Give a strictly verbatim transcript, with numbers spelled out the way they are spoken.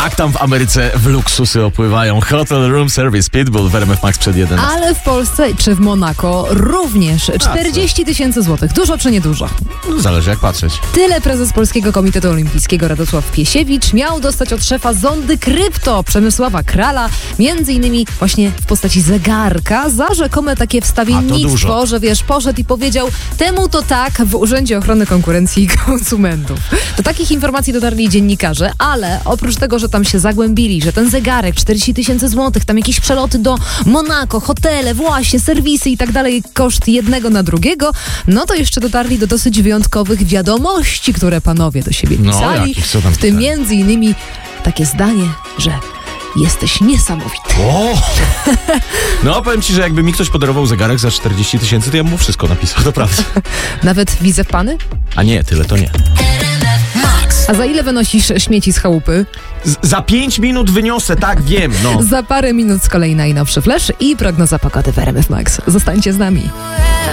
Tak, tam w Ameryce w luksusy opływają. Hotel Room Service, Pitbull w R M F Max przed jedenastą. Ale w Polsce czy w Monako również czterdzieści tysięcy złotych. Dużo czy niedużo? No, zależy jak patrzeć. Tyle prezes Polskiego Komitetu Olimpijskiego Radosław Piesiewicz miał dostać od szefa zondy krypto Przemysława Krala, między innymi właśnie w postaci zegarka za rzekome takie wstawiennictwo, że wiesz, poszedł i powiedział temu to tak w Urzędzie Ochrony Konkurencji i Konsumentów. Do takich informacji dotarli dziennikarze, ale oprócz tego, że tam się zagłębili, że ten zegarek czterdzieści tysięcy złotych, tam jakieś przeloty do Monako, hotele, właśnie, serwisy i tak dalej, koszt jednego na drugiego, no to jeszcze dotarli do dosyć wyjątkowych wiadomości, które panowie do siebie pisali. No, jakich, co tam w tym pisali? między innymi takie zdanie, że jesteś niesamowity. O! No, powiem ci, że jakby mi ktoś podarował zegarek za czterdzieści tysięcy, to ja mu wszystko napisał, to prawda. Nawet widzę pany? A nie, tyle to nie. A za ile wynosisz śmieci z chałupy? Z- za pięć minut wyniosę, tak, wiem, no. Za parę minut z kolei najnowszy flash i prognoza pogody w R M F Max. Zostańcie z nami.